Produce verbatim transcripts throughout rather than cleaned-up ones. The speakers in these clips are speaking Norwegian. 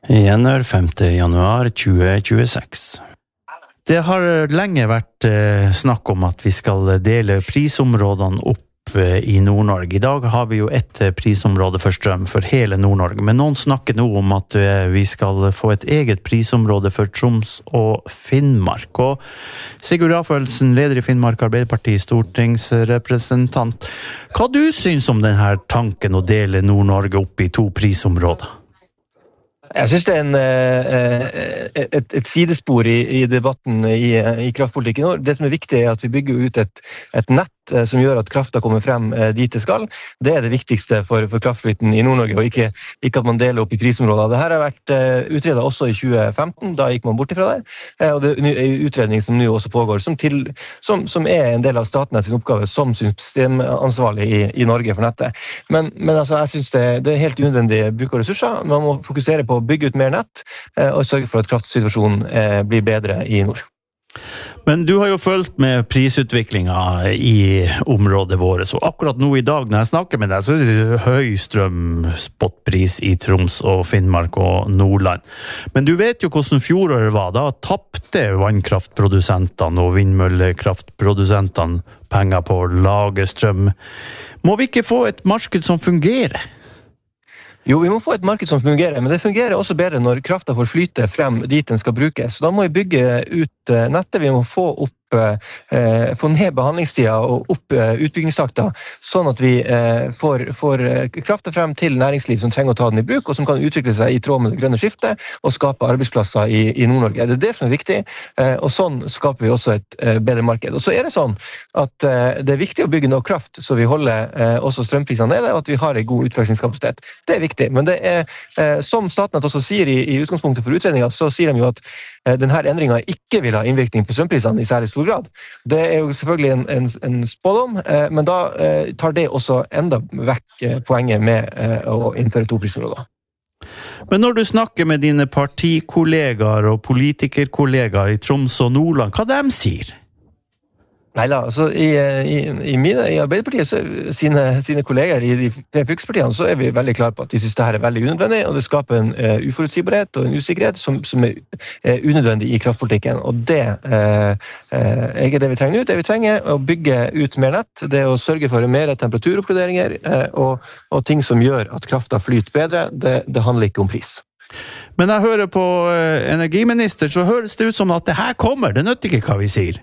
Gjennom femte januar tjue tjueseks. Det har lenge vært snakk om at vi skal dele prisområdene opp i Nord-Norge. I dag har vi jo ett prisområde for strøm for hele Nord-Norge, men noen snakker nå om at vi skal få et eget prisområde for Troms og Finnmark. Og Sigurd Rafaelsen, leder i Finnmark Arbeiderparti, stortingsrepresentant. Hva du synes om denne tanken å dele Nord-Norge opp i to prisområder? Jeg synes det er en, et, et sidespor i, i debatten i, i kraftpolitikken. Det som er viktig er at vi bygger ut et, et nett som gjør at kraften kommer frem dit det skal. Det er det viktigste for, for kraftflyten i Nord-Norge, og ikke, ikke at man deler opp i prisområder. Dette har vært utredet også i tjue femten, da gikk man bort ifra det. Og det er en utredning som nå også pågår, som, til, som, som er en del av Statnett sin oppgave som systemansvarlig i, i Norge for nettet. Men, men altså, jeg synes det, det er helt unødvendig bruk av ressurser. Man må fokusere på å bygge ut mer nett og sørge for at kraftsituasjonen blir bedre i nord. Men du har jo følt med prisutviklingen i området vårt, så akkurat nå i dag når jeg snakker med deg, så er det høy strømspotpris i Troms og Finnmark og Nordland. Men du vet jo hvordan fjoråret var, da tappte vannkraftprodusentene og vindmøllekraftprodusentene penger på å lage strøm. Må vi ikke få et marked som fungerer? Jo, vi må få et marked som fungerer, men det fungerer også bedre når kraften får flyte frem dit den skal brukes. Så da må vi bygge ut nettet, vi må få opp Eh, få ned behandlingstida og opp eh, utbyggingstakta, sånn at vi eh, får, får kraften frem til næringsliv som trenger å ta den i bruk, og som kan utvikle seg i tråd med det grønne skiftet og skape arbeidsplasser i, i Nord-Norge. Det er det som er viktig, eh, og sånn skaper vi også et eh, bedre marked. Og så er det sånn at eh, det er viktig å bygge nok kraft, så vi holder eh, også strømprisene nede, og at vi har en god utvekslingskapasitet. Det er viktig, men det er, eh, som Statnett også sier i, i utgangspunktet for utredningen, så sier de jo at eh, denne endringen ikke vil ha innvirkning på strømprisene i særlig stor grad. Det er jo selvfølgelig en, en, en spådom, eh, men da eh, tar det også enda vekk eh, poenget med eh, å innføre to prisområder. Men når du snakker med dine partikollegaer og politikerkollegaer i Troms og Nordland, hva de sier? Nei da, altså i, i, i, mine, i Arbeiderpartiet så, sine, sine kolleger i de tre fylkespartiene så er vi veldig klare på at de synes det her er veldig unødvendig, og det skaper en uh, uforutsigbarhet og en usikkerhet som, som er uh, unødvendig i kraftpolitikken, og det uh, uh, er ikke det vi trenger ut. Det vi trenger å bygge ut mer nett, det er å sørge for mer temperaturoppgraderinger uh, og, og ting som gjør at kraften flyter bedre. Det, det handler ikke om pris. Men jeg hører på uh, energiminister, så høres det ut som at det her kommer, det nytter ikke hva vi sier.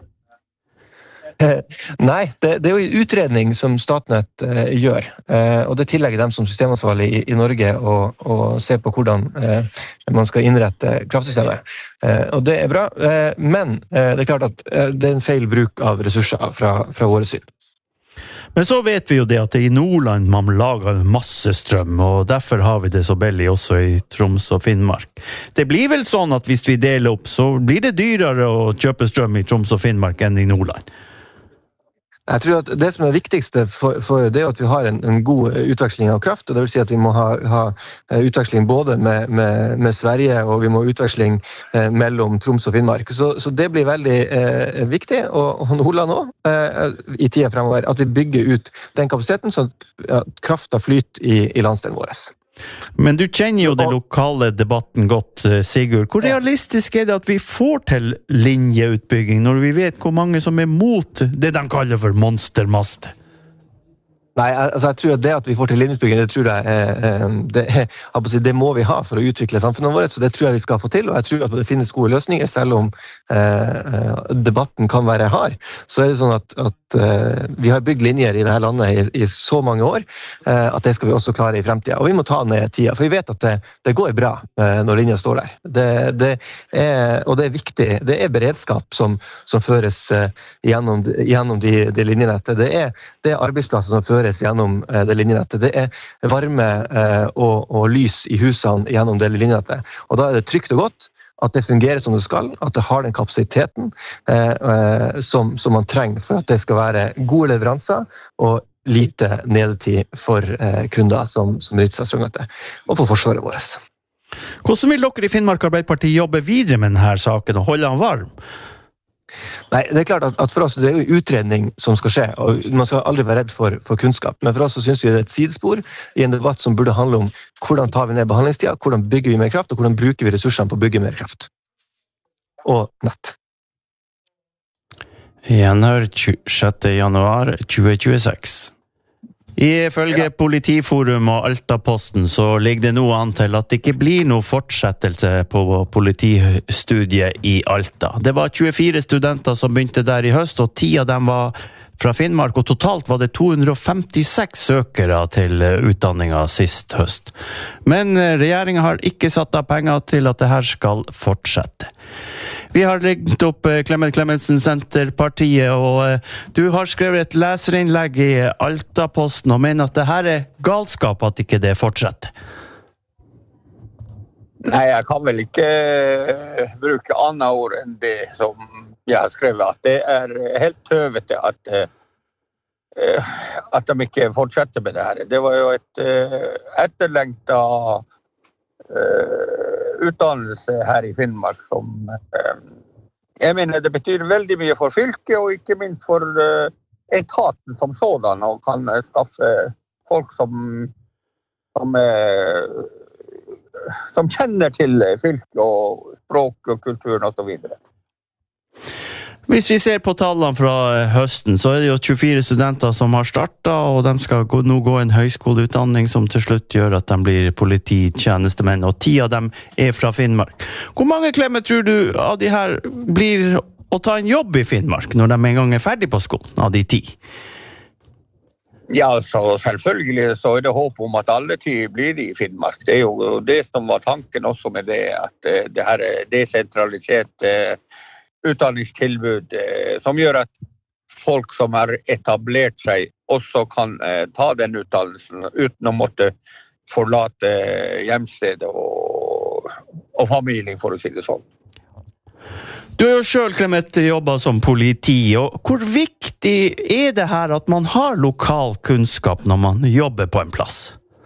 Nei, det, det er jo en utredning som Statnett eh, gjør, eh, og det tillegger dem som systemansvarlig i, i Norge å, å se på hvordan eh, man skal innrette kraftsystemet. Eh, og det er bra, eh, men eh, det er klart at eh, det er en feil bruk av ressurser fra, fra våre syn. Men så vet vi jo det at det i Nordland man lager masse strøm, og derfor har vi det så bellig også i Troms og Finnmark. Det blir vel sånn at hvis vi deler opp, så blir det dyrere å kjøpe strøm i Troms og Finnmark enn i Nordland. Jeg tror at det som er viktigste for, for det er at vi har en, en god utveksling av kraft, og det vil si at vi må ha, ha utveksling både med, med, med Sverige, og vi må ha utveksling eh, mellom Troms og Finnmark. Så, så det blir veldig eh, viktig, og, og Nordland også, eh, i tiden fremover, at vi bygger ut den kapasiteten, så at kraften flyter i, i landsdelen vår. Men du kjenner jo den lokale debatten godt, Sigurd. Hvor realistisk er det at vi får til linjeutbygging når vi vet hvor mange som er mot det de kaller for monstermaster? Nei, altså jeg tror at det at vi får til linjeutbygging, det tror jeg det, det, det må vi ha for å utvikle samfunnet vårt, så det tror jeg vi skal få til, og jeg tror at det finnes gode løsninger, selv om eh, debatten kan være hard. Så er det sånn at, at eh, vi har bygd linjer i dette landet i, i så mange år, eh, at det skal vi også klare i fremtiden. Og vi må ta ned tida, for vi vet at det, det går bra eh, når linja står der. Det, det er, og det er viktig, det er beredskap som, som føres eh, gjennom, gjennom de, de linjenettet. Det er, det er arbeidsplasser som føres gjennom det linjenettet. Det er varme og, og lys i husene gjennom det linjenettet. Og da er det trygt og godt at det fungerer som det skal, at det har den kapasiteten eh, som, som man trenger for at det skal være gode leveranser og lite nedetid for eh, kunder som, som rytter seg strømnettet, og for forsvaret vårt. Hvordan vil dere i Finnmark Arbeiderparti jobbe videre med denne saken og holde den varm? Nei, det er klart at, at for oss det er jo utredning som skal skje, og man skal aldri være redd for, for kunnskap. Men for oss så synes vi det er et sidespor i en debatt som burde handle om hvordan tar vi ned behandlingstida, hvordan bygger vi mer kraft, og hvordan bruker vi ressursene på å bygge mer kraft. Og nett. Gjenhør sjette januar tjue tjueseks. Ifølge Politiforum og Altaposten så ligger det nå an til at det ikke blir noe fortsettelse på politistudiet i Alta. Det var tjuefire studenter som begynte der i høst, og ti av dem var fra Finnmark, og totalt var det to hundre og femtiseks søkere til utdanningen sist høst. Men regjeringen har ikke satt av penger til at det her skal fortsette. Vi har ringt opp Clement Clementsen Senterpartiet, og du har skrevet et leserinnlegg i Altaposten og mener at det her er galskap at ikke det fortsetter. Nei, jeg kan vel ikke bruke andre ord enn det som jeg har skrevet, at det er helt tøvete at, at de ikke fortsetter med det her. Det var jo et etterlengtet utdannelse her i Finnmark som jeg mener det betyr veldig mye for fylket og ikke minst for etaten som sådan, og kan skaffe folk som som, som kjenner til fylket og språk og kulturen og så videre. Hvis vi ser på tallene fra høsten, så er det jo tjuefire studenter som har startet, og de skal gå, nå gå en høyskoleutdanning som til slutt gjør at de blir polititjenestemenn, og ti av dem er fra Finnmark. Hvor mange, Clement, tror du av de her blir å ta en jobb i Finnmark når de en gang er ferdig på skolen, av de ti? Ja, så selvfølgelig så er det håp om at alle ti blir i Finnmark. Det er jo det som var tanken også med det, at det her er desentralisert utdanningstilbud eh, som gjør at folk som har etablert seg også kan eh, ta den utdannelsen uten å måtte forlate hjemstedet og, og familien, for å si det sånn. Du har jo selv, Clement, jobbet som politi, og hvor viktig er det her at man har lokal kunnskap når man jobber på en plass?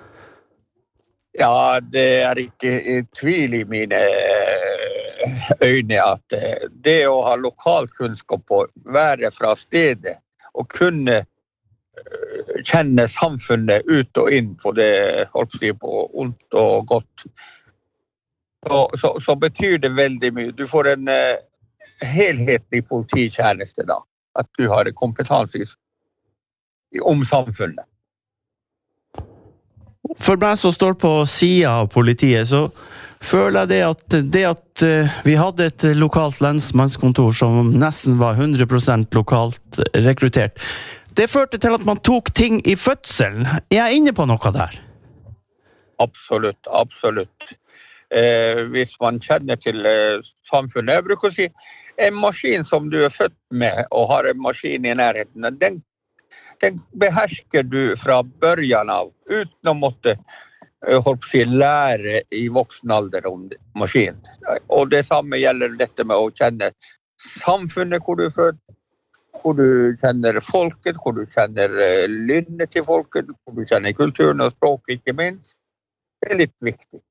Ja, det er ikke i tvil i mine øyne at det å ha lokal kunnskap på være fra stedet og kunne kjenne samfunnet ut og inn på det, holdt på på ondt og godt, så, så, så betyr det veldig mye. Du får en uh, helhetlig polititjeneste da, at du har kompetanse om samfunnet. For meg som står på siden av politiet, så føler jeg det at, det at vi hadde et lokalt lensmannskontor som nesten var hundre prosent lokalt rekruttert, det førte til at man tok ting i fødselen. Er jeg inne på noe der? Absolutt, absolutt. Eh, hvis man kjenner til eh, samfunnet. Jeg bruker å si, en maskin som du er født med og har en maskin i nærheten, den Den behersker du fra børjan av, uten å måtte holdt på å si, lære i voksen alder om maskinen. Og det samme gjelder dette med å kjenne samfunnet hvor du er født, hvor du kjenner folket, hvor du kjenner lynnet til folket, hvor du kjenner kulturen og språket, ikke minst. Det er litt viktig.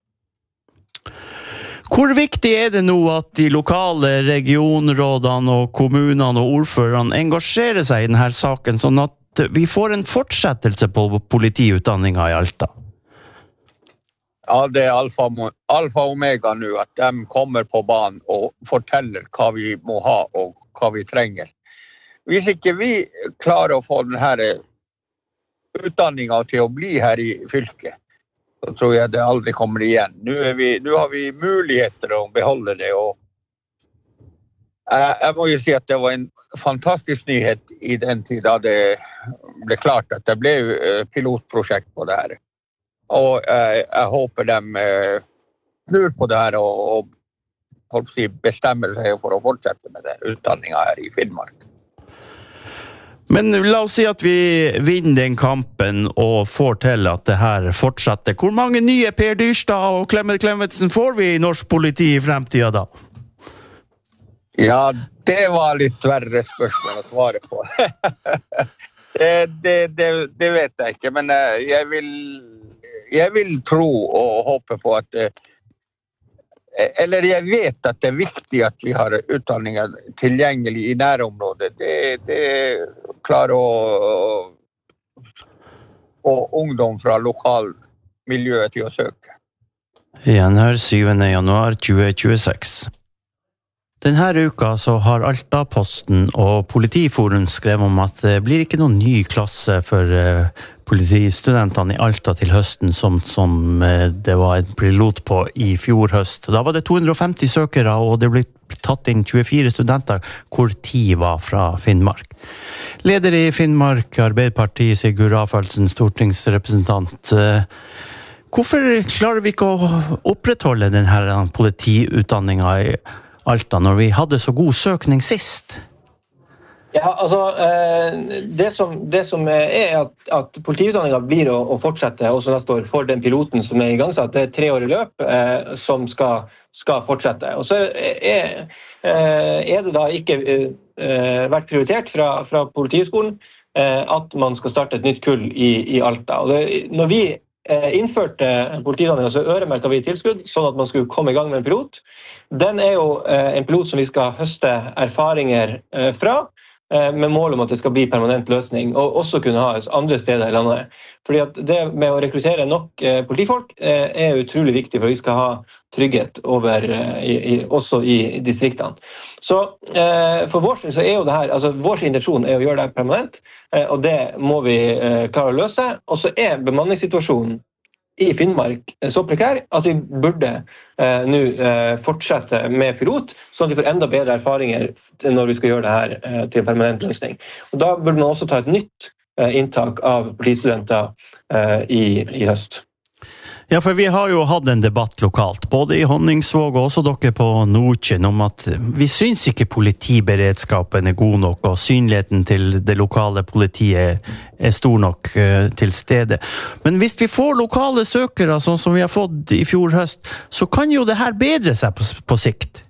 Hvor viktig er det nå at de lokale regionrådene og kommunene og ordførerne engasjerer seg i denne saken, sånn at vi får en fortsettelse på politiutdanningen i Alta? Ja, det er alfa, alfa og omega nå, at de kommer på banen og forteller hva vi må ha og hva vi trenger. Hvis ikke vi klarer å få denne utdanningen til å bli her i fylket, så tror jeg det aldri kommer igjen. Nå, er vi, nå har vi muligheter å beholde det, og jeg, jeg må jo si at det var en fantastisk nyhet i den tid da det ble klart at det ble pilotprosjekt på det her. Og jeg, jeg håper de snur på det her og, og si, bestemmer seg for å fortsette med den utdanningen her i Finnmark. Men la oss si at vi vinner den kampen og får til at det her fortsetter. Hvor mange nye Per Dyrstad og Clement Clementsen får vi i norsk politi i fremtiden da? Ja, det var litt verre spørsmål å svare på. det, det, det, det vet jeg ikke, men jeg vil, jeg vil tro og håpe på at eller jeg vet at det er viktig at vi har utdanninger tilgjengelig i nærområdet. Det, det klarer å få ungdom fra lokalmiljøet til å søke. Gjenhør syvende januar tjue tjueseks. Denne uka så har Alta-Posten og Politiforum skrevet om at det blir ikke noen ny klasse for politistudentene i Alta til høsten som, som det var en pilot på i fjor høst. Da var det to hundre og femti søkere, og det ble tatt inn tjuefire studenter, hvor ti var fra Finnmark. Leder i Finnmark Arbeiderparti, Sigurd Rafaelsen, stortingsrepresentant. Hvorfor klarer vi ikke å opprettholde denne politiutdanningen i Alta, når vi hadde så god søkning sist? Ja, altså, det som, det som er at, at politiutdanningen blir å, å fortsette også neste år for den piloten som er i gang, så det er tre år i løp eh, som skal, skal fortsette. Og så er, er det da ikke eh, vært prioritert fra, fra Politihøgskolen eh, at man skal starte et nytt kull i, i Alta. Og det, når vi innførte politiutdanningen, så øremerket vi tilskudd, sånn at man skulle komme i gang med en pilot. Den er jo en pilot som vi skal høste erfaringer fra, med mål om at det skal bli permanent løsning, og også kunne ha andre steder i landet. Fordi at det med å rekruttere nok politifolk er utrolig viktig, for vi skal ha trygghet over, i, i, også i distriktene. Så for vår del så er jo det her, altså vår intensjon er å gjøre det permanent, og det må vi klare å løse. Og så er bemanningssituasjonen i Finnmark så prekær at vi burde eh, nå eh, fortsette med pilot, sånn at vi får enda bedre erfaringer når vi skal gjøre det her eh, til en permanent løsning. Og da burde man også ta et nytt eh, inntak av politistudenter eh, i, i høst. Ja, for vi har jo hatt en debatt lokalt, både i Honningsvåg og også dere på Nordkjøn, om at vi syns ikke politiberedskapen er god nok, og synligheten til det lokale politiet er stor nok uh, til stede. Men hvis vi får lokale søkere, sånn som vi har fått i fjor høst, så kan jo det her bedre seg på, på sikt.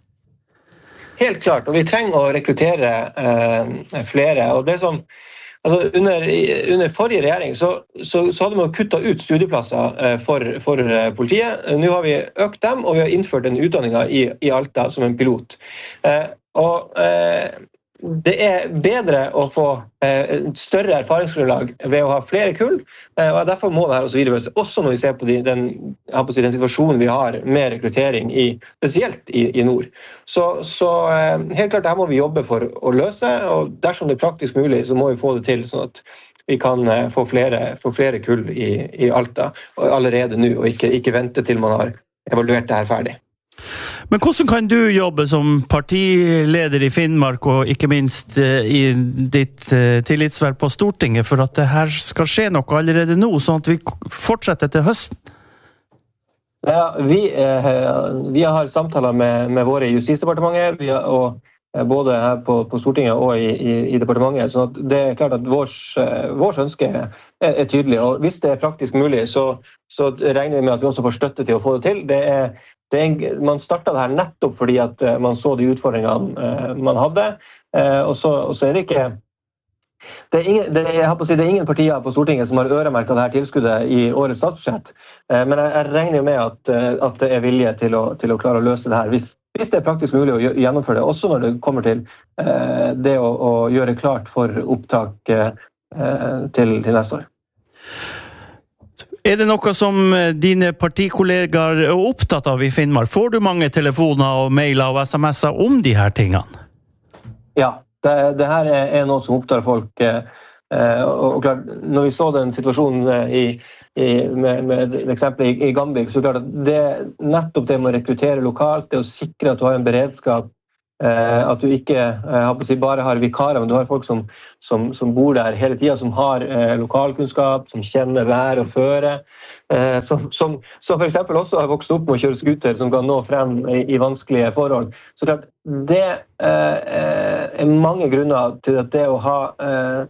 Helt klart, og vi trenger å rekruttere uh, flere, og det som Altså, under, under forrige regjering så, så, så hadde man kuttet ut studieplasser eh, for, for eh, politiet. Nå har vi økt dem, og vi har innført den utdanningen i, i Alta som en pilot. Eh, og eh, det er bedre å få eh, større erfaringsgrunnlag ved å ha flere kull, eh, og derfor må det her også videreføres, også når vi ser på, de, den, på si, den situasjonen vi har med rekruttering, i, spesielt i, i nord. Så, så eh, helt klart, her må vi jobbe for å løse, og dersom det er praktisk mulig, så må vi få det til, sånn at vi kan eh, få, flere, få flere kull i, i Alta allerede nå, og ikke, ikke vente til man har evaluert det her ferdig. Men hvordan kan du jobbe som partileder i Finnmark, og ikke minst i ditt tillitsverv på Stortinget, for at det her skal skje noe allerede nå, sånn at vi fortsetter til høsten? Ja, vi, eh, vi har samtaler med, med våre i Justisdepartementet, vi har, og både her på, på Stortinget og i, i, i departementet, så det er klart at vårs, vårs ønske er, er tydelig, og hvis det er praktisk mulig, så, så regner vi med at vi også får støtte til å få det til. Det er Det er, man startet det her nettopp fordi at man så de utfordringene uh, man hadde, uh, og, så, og så er det ikke det er, ingen, det, er, jeg har på å si, det er ingen partier på Stortinget som har øremerket det her tilskuddet i årets statsbudsjett, uh, men jeg, jeg regner med at, uh, at det er vilje til å, til å klare å løse det her, hvis, hvis det er praktisk mulig å gjennomføre det, også når det kommer til uh, det å, å gjøre klart for opptak uh, til, til neste år. Er det noe som dine partikollegaer er opptatt av i Finnmark? Får du mange telefoner og mailer og sms'er om de her tingene? Ja, det, det her er noe som opptar folk. Og klart, når vi så den situasjonen i, i, med, med eksempel i, i Gambik, så klart at det nettopp det med å rekruttere lokalt, det å sikre at du har en beredskap, at du ikke har på å si, bare har vikarer, men du har folk som, som, som bor der hele tiden, som har eh, lokalkunnskap, som kjenner vær og føre, eh, som, som, som for eksempel også har vokst opp med å kjøre skuter, som kan nå frem i, i vanskelige forhold. Så klart, det eh, er mange grunner til at det å ha eh,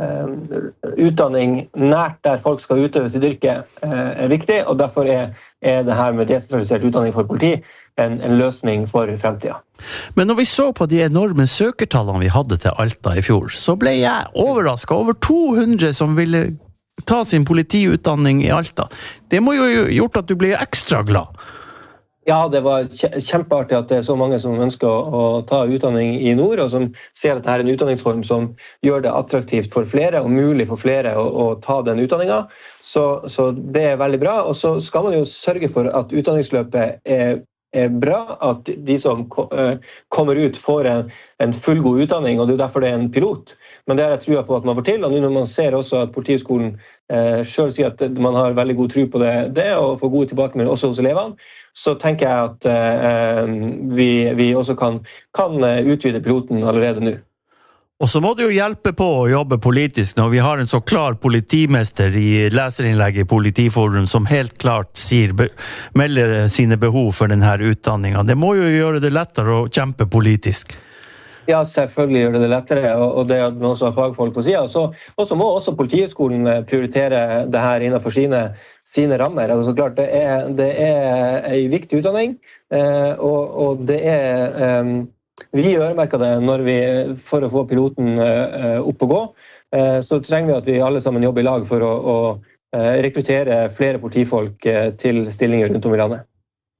utdanning nært der folk skal utøve sitt yrke er viktig, og derfor er, er det her med desentralisert utdanning for politi en, en løsning for fremtiden. Men når vi så på de enorme søkertallene vi hadde til Alta i fjor, så ble jeg overrasket over to hundre som ville ta sin politiutdanning i Alta. Det må jo gjort at du ble ekstra glad. Ja, det var kjempeartig at det er så mange som ønsker å, å ta utdanning i nord, og som ser at dette er en utdanningsform som gjør det attraktivt for flere, og mulig for flere å, å ta den utdanningen. Så, så det er veldig bra, og så skal man jo sørge for at utdanningsløpet er, er bra, at de som kommer ut får en, en fullgod utdanning, og det er derfor det er en pilot. Men det har jeg trua på at man får til, og nå når man ser også at Politihøgskolen eh, selv sier at man har veldig god tro på det, det og får gode tilbakemeldinger også hos elevene, så tenker jeg at eh, vi, vi også kan, kan utvide piloten allerede nå. Og så må det jo hjelpe på å jobbe politisk når vi har en så klar politimester i leserinnlegget i Politiforum som helt klart sier, melder sine behov for denne utdanningen. Det må jo gjøre det lettere å kjempe politisk. Ja, selvfølgelig gjør det det lettere, og det at man også har fagfolk på siden. Og så må også Politihøgskolen prioritere det her innenfor sine, sine rammer. Altså klart, det er, det er en viktig utdanning, og, og det er, vi øremerker det når vi, for å få piloten opp og gå, så trenger vi at vi alle sammen jobber i lag for å, å rekruttere flere politifolk til stillinger rundt om i landet.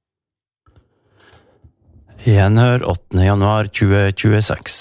Gjenhør åttende januar tjue tjueseks.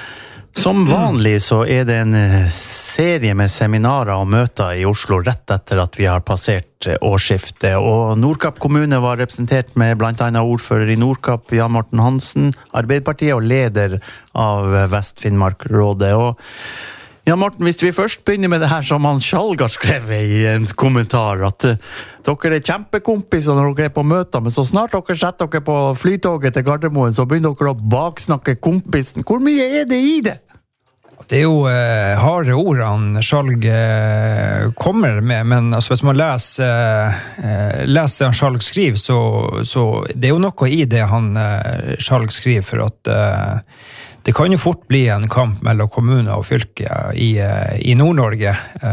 Som vanlig så er det en serie med seminarer og møter i Oslo rett etter at vi har passert årsskiftet, og Nordkapp kommune var representert med blant annet ordfører i Nordkapp, Jan Morten Hansen, Arbeiderpartiet og leder av Vest-Finnmark-rådet. Og Jan Morten, hvis vi først begynner med det her som han Skjalg har skrevet i en kommentar, at uh, dere er kjempekompiser når dere er på møter, men så snart dere setter dere på flytoget til Gardermoen, så begynner dere å baksnakke kompisen. Hvor mye er det i det? Det er jo eh, harde ord han Skjalg eh, kommer med, men altså, hvis man leser, eh, leser det han Skjalg skriver, så, så det er jo noe i det han eh, Skjalg skriver, for at eh, det kan jo fort bli en kamp mellom kommuner og fylke i, i Nord-Norge,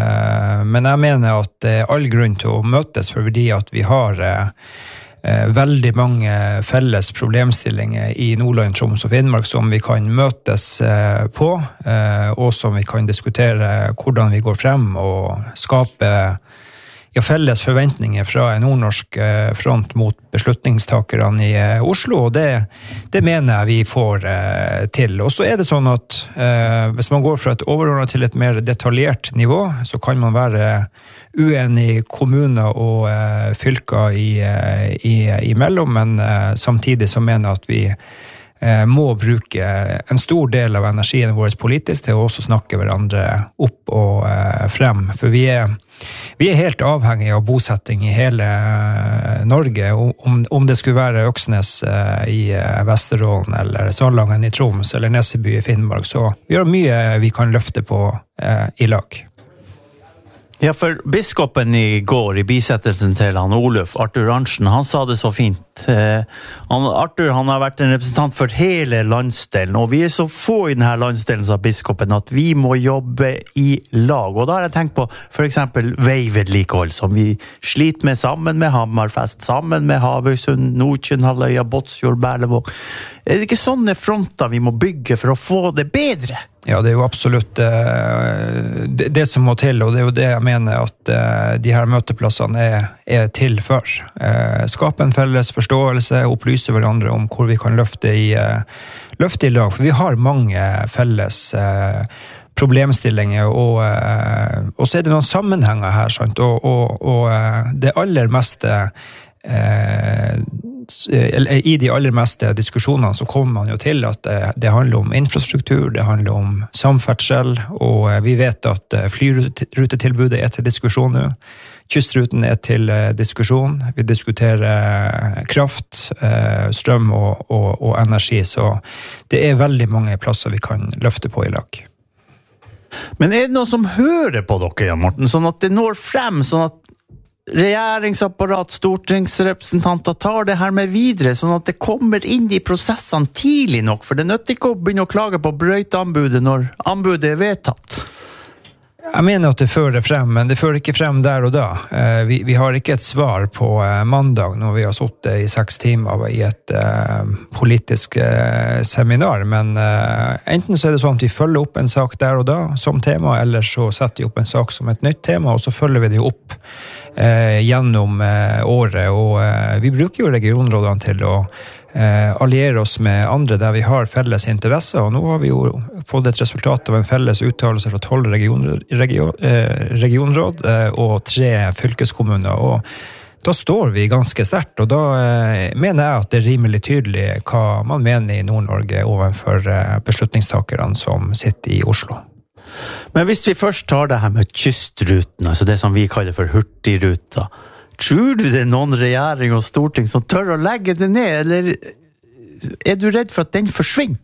men jeg mener at det er all grunn til å møtes, fordi at vi har veldig mange felles problemstillinger i Nordland, Troms og Finnmark som vi kan møtes på, og som vi kan diskutere hvordan vi går frem og skape ja, felles forventninger fra en nordnorsk front mot beslutningstakerne i Oslo, og det, det mener jeg vi får eh, til. Og så er det sånn at eh, hvis man går fra et overordnet til et mer detaljert nivå, så kan man være uenig kommuner og eh, fylker i, i, imellom, men eh, samtidig så mener jeg at vi må bruke en stor del av energien vår politisk til å også snakke hverandre opp og frem, for vi er, vi er helt avhengige av bosetting i hele Norge, om, om det skulle være Øksnes i Vesterålen, eller Salangen i Troms, eller Nesseby i Finnmark, så vi har mye vi kan løfte på eh, i lag. Ja, for biskopen i går i bisettelsen til han Oluf, Arthur Arntzen, han sa det så fint. Eh, han, Arthur han har vært en representant for hele landsdelen, og vi er så få i denne landsdelen, sa biskopen, at vi må jobbe i lag. Og da har jeg tenkt på for eksempel veivedlikehold, som vi sliter med sammen med Hammerfest, sammen med Havøysund, Nordkjønnhalvøya, Båtsfjord, Berlevåg. Er det ikke sånne fronter vi må bygge for å få det bedre? Ja, det er jo absolutt uh, det, det som må til, og det er jo det jeg mener at uh, de her møteplassene er, er til for. Uh, skape en felles forståelse, opplyse hverandre om hvor vi kan løfte i, uh, løfte i lag, for vi har mange felles uh, problemstillinger, og, uh, og så er det noen sammenhenger her, sant? Og, og, og uh, det aller meste uh, i de aller meste diskusjonene så kommer man jo til at det, det handler om infrastruktur, det handler om samferdsel, og vi vet at flyrutetilbudet er til diskusjon nå. Kystruten er til diskusjon. Vi diskuterer kraft, strøm og, og, og energi, så det er veldig mange plasser vi kan løfte på i lag. Men er det noen som hører på dere, Jan Morten, sånn at det når frem, sånn at regjeringsapparat, stortingsrepresentanter tar det her med videre, sånn at det kommer inn i prosessene tidlig nok, for det nøtter ikke å begynne å klage på brøyteanbudet når anbudet er vedtatt? Jeg mener at det fører frem, men det fører ikke frem der og da. Vi, vi har ikke et svar på mandag når vi har suttet i seks timer i et uh, politisk uh, seminar, men uh, enten så er det sånn at vi følger opp en sak der og da som tema, eller så setter vi opp en sak som et nytt tema, og så følger vi det opp uh, gjennom uh, året, og uh, vi bruker jo regionrådene til å alliere oss med andre der vi har felles interesser, og nå har vi jo fått et resultat av en felles uttalelse fra tolv region, region, regionråd og tre fylkeskommuner, og da står vi ganske sterkt, og da mener jeg at det er rimelig tydelig hva man mener i Nord-Norge overfor beslutningstakerne som sitter i Oslo. Men hvis vi først tar det her med kystruten, altså det som vi kaller for hurtigruta, tror du det er noen regjering og storting som tør å legge det ned, eller er du redd for at den forsvinner?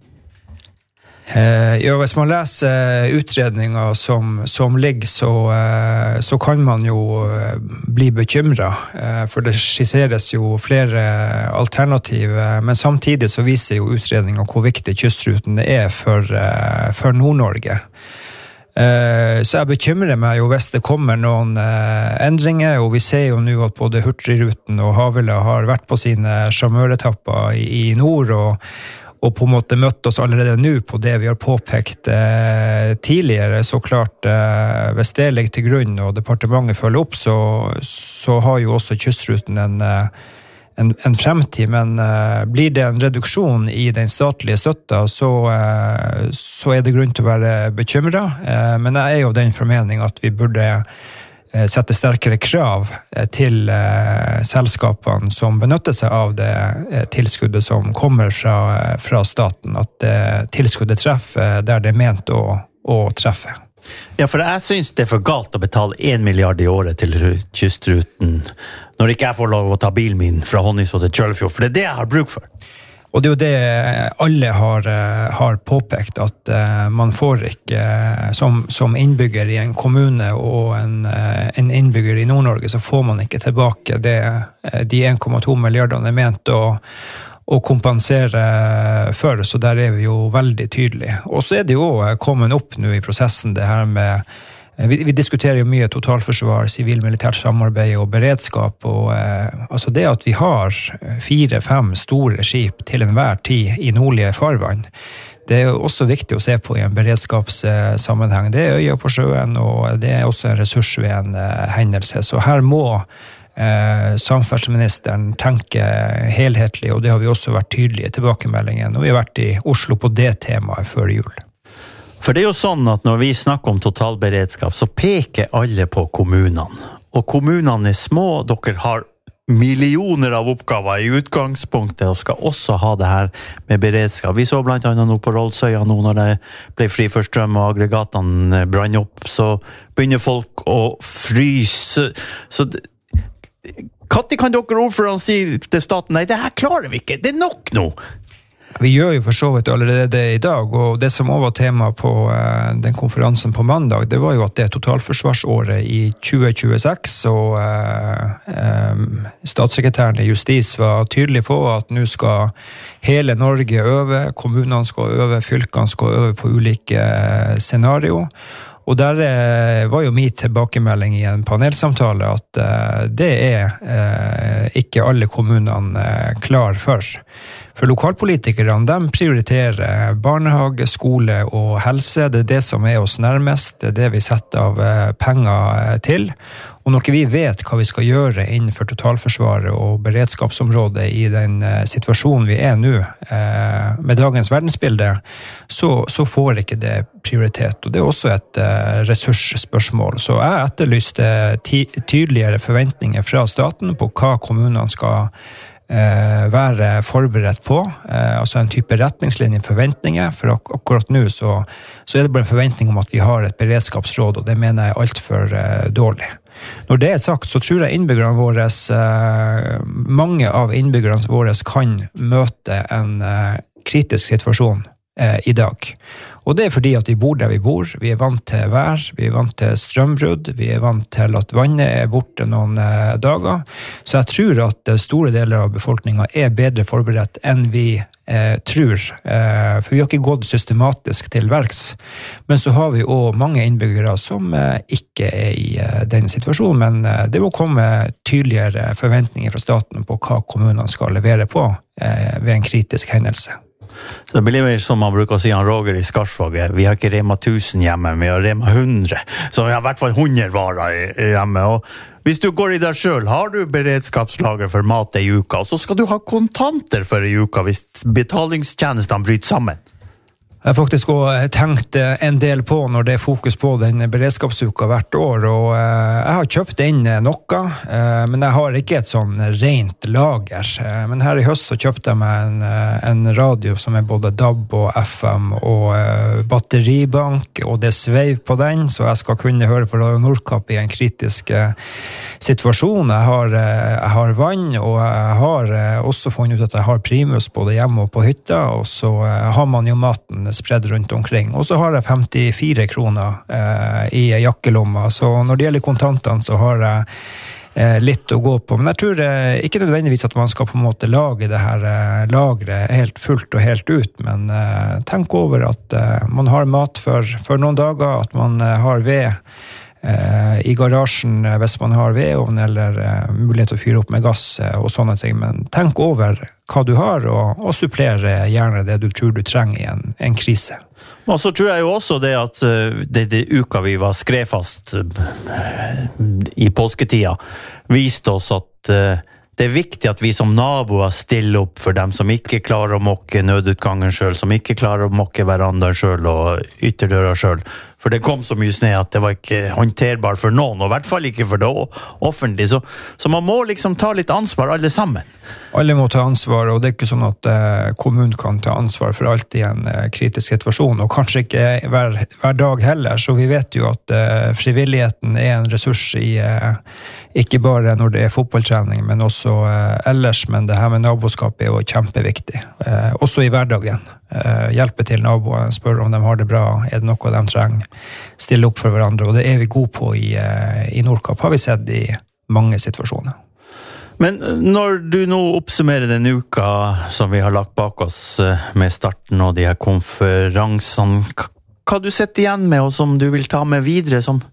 Eh, ja, hvis man leser utredninger som, som ligger, så, eh, så kan man jo bli bekymret, eh, for det skisseres jo flere alternativ, men samtidig så viser jo utredningen hvor viktig kystruten er for, eh, for Nord-Norge. Så jeg bekymrer meg jo hvis det kommer noen endringer, og vi ser jo nå at både Hurtigruten og Havila har vært på sine charmøretapper i, i nord, og, og på en måte møtt oss allerede nå på det vi har påpekt eh, tidligere. Så klart, eh, hvis det ligger til grunn og departementet følger opp, så, så har jo også kystruten en En, en fremtid, men uh, blir det en reduksjon i den statlige støtta, så, uh, så er det grunn til å være bekymret. Uh, men jeg er jo den formening at vi burde uh, sette sterkere krav uh, til uh, selskapene som benytter seg av det uh, tilskuddet som kommer fra, uh, fra staten, at uh, tilskuddet treffer uh, der det er ment å, å treffe. Ja, for jeg synes det er for galt å betale en milliard i året til kystruten, når ikke jeg får lov å ta bilen min fra Honningsvåg til Kjølfjord, for det er det jeg har bruk for. Og det er jo det alle har, har påpekt, at man får ikke, som, som innbygger i en kommune og en, en innbygger i Nord-Norge, så får man ikke tilbake det, de en komma to milliardene er ment å å kompensere for, så der er vi jo veldig tydelige. Og så er det jo kommet opp nå i prosessen det her med, vi, vi diskuterer jo mye totalforsvar, sivil-militært samarbeid og beredskap, og eh, altså det at vi har fire-fem store skip til enhver tid i nordlige farvann, det er jo også viktig å se på i en beredskapssammenheng. Det er øya på sjøen, og det er også en ressurs ved en eh, hendelse, så her må Eh, samferdselsministeren tenker helhetlig, og det har vi også vært tydelige i tilbakemeldingen, og vi har vært i Oslo på det temaet før jul. For det er jo sånn at når vi snakker om totalberedskap, så peker alle på kommunene. Og kommunene er små, dere har millioner av oppgaver i utgangspunktet, og skal også ha det her med beredskap. Vi så blant annet nå på Rollsøya, nå når det ble fri for strøm og aggregatene brann opp, så begynner folk å fryse. Så det Katti kan dere ordførerne si til staten, nei, det her klarer vi ikke, det er nok nå. Vi gjør jo for så vidt allerede det i dag, og det som også var tema på uh, den konferansen på mandag, det var jo at det er totalforsvarsåret i tjue tjueseks, og uh, um, statssekretæren i Justis var tydelig på at nå skal hele Norge øve, kommunene skal øve, fylkene skal øve på ulike scenarier. Og der eh, var jo min tilbakemelding i en panelsamtale at eh, det er eh, ikke alle kommunene eh, klar for. For lokalpolitikerne, de prioriterer barnehage, skole og helse. Det er det som er oss nærmest, det er det vi setter av eh, penger til. Og når vi vet hva vi skal gjøre innenfor totalforsvaret og beredskapsområdet i den eh, situasjonen vi er nå, eh, med dagens verdensbilde, så, så får ikke det prioritet. Og det er også et eh, ressursspørsmål. Så jeg etterlyste ty- tydeligere forventninger fra staten på hva kommunene skal eh, være forberedt på. Eh, altså en type retningslinje forventninger, for ak- akkurat nå så, så er det bare en forventning om at vi har et beredskapsråd, og det mener jeg er alt for eh, dårlig. Når det er sagt, så tror jeg innbyggerne våre, mange av innbyggerne våre kan møte en kritisk situasjon i dag. Og det er fordi at vi bor der vi bor, vi er vant til vær, vi er vant til strømbrudd, vi er vant til at vannet er borte noen eh, dager. Så jeg tror at store deler av befolkningen er bedre forberedt enn vi eh, tror. Eh, for vi har ikke gått systematisk til verks. Men så har vi også mange innbyggere som eh, ikke er i eh, denne situasjonen, men eh, det må komme tydeligere forventninger fra staten på hva kommunene skal levere på eh, ved en kritisk hendelse. Så det blir mer som man bruker å si han Roger i Skarsvåg, vi har ikke Rema tusen hjemme, vi har Rema hundre, så vi har i hvert fall hundre varer hjemme, og hvis du går i deg selv, har du beredskapslager for mat i uka, og så skal du ha kontanter for i uka hvis betalingstjenestene bryter sammen. Jeg har faktisk også tenkt en del på når det er fokus på den beredskapsuka hvert år, og jeg har kjøpt inn noe, men jeg har ikke et sånn rent lager. Men her i høst så kjøpte jeg meg en, en radio som er både D A B og F M og batteribank, og det sveiv på den, så jeg skal kunne høre på Radio Nordkapp i en kritisk situasjon. Jeg har, jeg har vann, og jeg har også funnet ut at jeg har primus både hjemme og på hytta, og så har man jo maten spredd rundt omkring. Og så har jeg femtifire kroner eh, i jakkelomma, så når det gjelder kontantene så har jeg eh, litt å gå på. Men jeg tror eh, ikke nødvendigvis at man skal på en måte lage det her eh, lagret helt fullt og helt ut, men eh, tenk over at eh, man har mat for, for noen dager, at man eh, har ved i garasjen hvis man har vedovn eller uh, mulighet til å fyre opp med gass uh, og sånne ting, men tenk over hva du har og, og supplere gjerne det du tror du trenger i en, en krise. Og så tror jeg jo også det at uh, det, det uka vi var skrefast uh, i påsketida viste oss at uh, det er viktig at vi som naboer stiller opp for dem som ikke klarer å mokke nødutgangen selv, som ikke klarer å mokke verandaen selv og ytterdøra selv. For det kom så mye snø at det var ikke håndterbar for noen, og i hvert fall ikke for det offentlige. Så, så man må liksom ta litt ansvar alle sammen. Alle må ta ansvar, og det er ikke sånn at eh, kommunen kan ta ansvar for alt i en eh, kritisk situasjon, og kanskje ikke hver, hver dag heller. Så vi vet jo at eh, frivilligheten er en ressurs i, eh, ikke bare når det er fotballtrening, men også eh, ellers, men det her med naboskap er jo kjempeviktig. Eh, også i hverdagen. Eh, hjelpe til naboene, spørre om de har det bra, er det noe de trenger, stille opp for hverandre, og det er vi gode på i, eh, i Nordkapp, har vi sett i mange situasjoner. Men når du nå oppsummerer den uka som vi har lagt bak oss med starten og de her konferansene, hva du sitter igjen med og som du vil ta med videre, som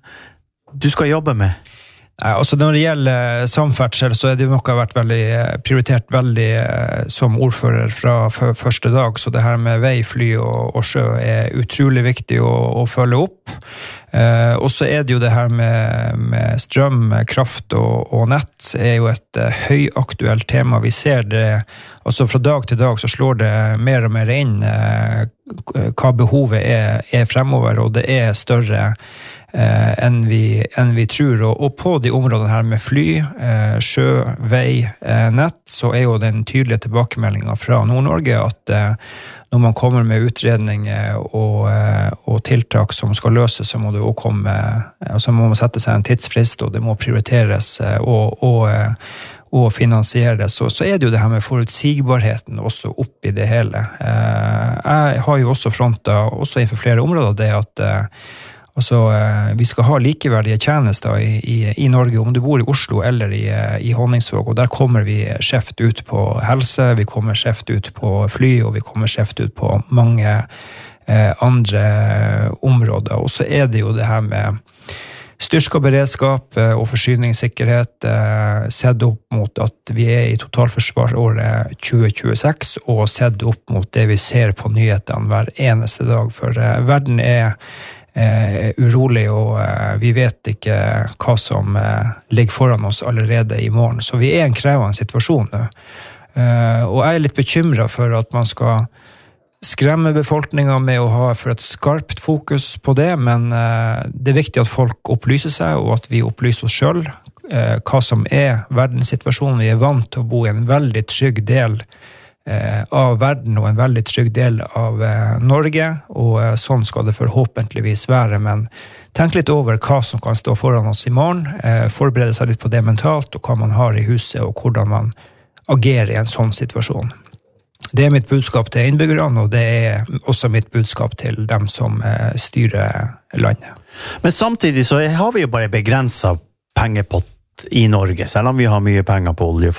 du skal jobbe med? Nei, altså når det gjelder samferdsel, så er det jo noe har vært veldig prioritert veldig som ordfører fra første dag, så det her med vei, fly og, og sjø er utrolig viktig å, å følge opp. Eh, og så er det jo det her med, med strøm, kraft og, og nett er jo et uh, høyaktuelt tema. Vi ser det, altså fra dag til dag så slår det mer og mer inn uh, hva behovet er, er fremover, og det er større Eh, enn, vi, enn vi tror, og, og på de områdene her med fly, eh, sjø, vei, eh, nett, så er jo den tydelige tilbakemeldingen fra Nord-Norge at eh, når man kommer med utredninger og, eh, og tiltak som skal løses, så må det også komme, altså må man sette seg en tidsfrist, og det må prioriteres eh, og, og, eh, og finansieres, og så er det jo det her med forutsigbarheten også opp i det hele. Eh, jeg har jo også frontet, også innenfor flere områder, det at eh, Altså, vi skal ha likeverdige tjenester i, i, i Norge, om du bor i Oslo eller i, i Honningsvåg, og der kommer vi skjeft ut på helse, vi kommer skjeft ut på fly, og vi kommer skjeft ut på mange eh, andre områder. Og så er det jo det her med styrket beredskap og forsyningssikkerhet, eh, sett opp mot at vi er i totalforsvaråret tjue tjueseks, og sett opp mot det vi ser på nyhetene hver eneste dag, for eh, verden er Eh, urolig, og eh, vi vet ikke hva som eh, ligger foran oss allerede i morgen. Så vi er en krevende situasjon nå. Eh, og jeg er litt bekymret for at man skal skremme befolkningen med å ha for et skarpt fokus på det, men eh, det er viktig at folk opplyser seg, og at vi opplyser oss selv eh, hva som er verdenssituasjonen. Vi er vant til å bo i en veldig trygg del av verden og en veldig trygg del av eh, Norge, og eh, sånn skal det forhåpentligvis være, men tenk litt over hva som kan stå foran oss i morgen, eh, forberede seg litt på det mentalt, og hva man har i huset, og hvordan man agerer i en sånn situasjon. Det er mitt budskap til innbyggerne, og det er også mitt budskap til dem som eh, styrer landet. Men samtidig så har vi jo bare begrenset pengepott i Norge, selv om vi har mye penger på olje